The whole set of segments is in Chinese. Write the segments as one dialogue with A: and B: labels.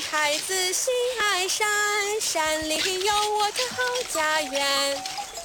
A: 孩子心爱山，山里有我的好家园。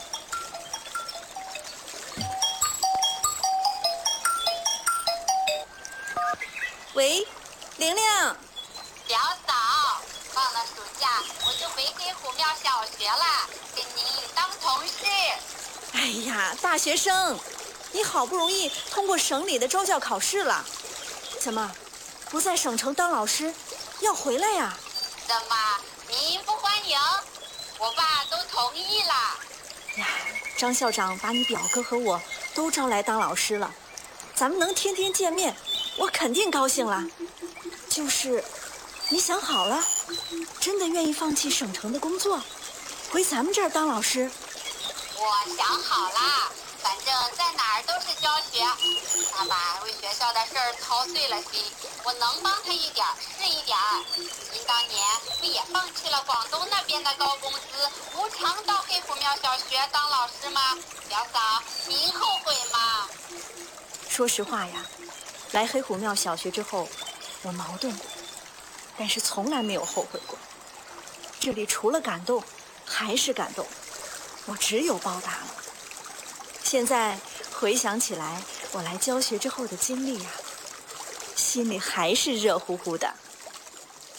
A: 喂，玲玲。
B: 表嫂，放了暑假我就回黑虎庙小学了，跟您当同事。
C: 哎呀，大学生，你好不容易通过省里的招教考试了，怎么不在省城当老师，要回来呀？
B: 怎么您不欢迎？我爸都同意了。
C: 呀，张校长把你表哥和我都招来当老师了，咱们能天天见面，我肯定高兴了。就是你想好了，真的愿意放弃省城的工作，回咱们这儿当老师？
B: 我想好了，反正在哪儿都是教学。爸爸为学校的事儿操碎了心，我能帮他一点是一点。您当年不也放弃了广东那边的高工资，无偿到黑虎庙小学当老师吗？表嫂，您后悔吗？
C: 说实话呀，来黑虎庙小学之后，我矛盾过，但是从来没有后悔过。这里除了感动，还是感动，我只有报答了。现在回想起来，我来教学之后的经历呀，心里还是热乎乎的。